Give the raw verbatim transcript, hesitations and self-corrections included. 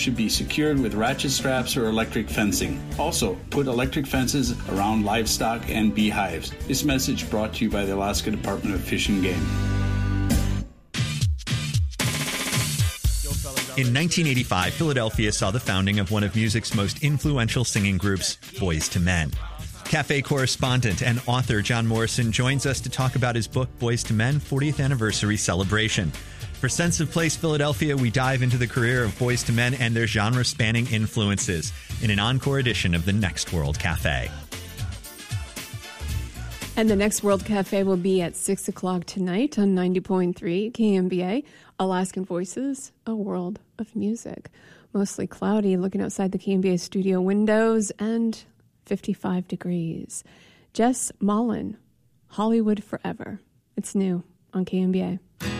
should be secured with ratchet straps or electric fencing. Also, put electric fences around livestock and beehives. This message brought to you by the Alaska Department of Fish and Game. In nineteen eighty-five, Philadelphia saw the founding of one of music's most influential singing groups, Boyz two Men. Cafe correspondent and author John Morrison joins us to talk about his book, Boyz two Men, fortieth Anniversary Celebration. For Sense of Place Philadelphia, we dive into the career of Boyz two Men and their genre-spanning influences in an encore edition of the Next World Cafe. And the Next World Cafe will be at six o'clock tonight on ninety point three K M B A, Alaskan Voices, a world of music. Mostly cloudy, looking outside the K M B A studio windows, and fifty-five degrees. Jess Mullen, Hollywood Forever. It's new on K M B A.